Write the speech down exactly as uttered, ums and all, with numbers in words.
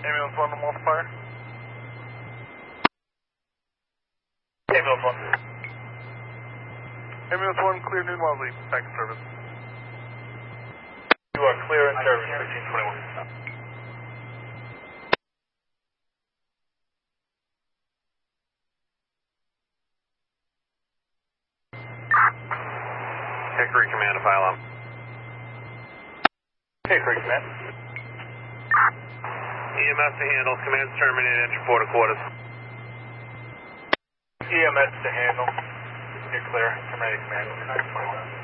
Ambulance one to multiplier. Ambulance one. Ambulance one, clear New Mosley, back in service. You are clear in service, fifteen twenty-one. Hickory Command to file up. Hickory Command. E M S to handle, command's terminated, enter Florida quarters. E M S to handle. You're clear, terminated command.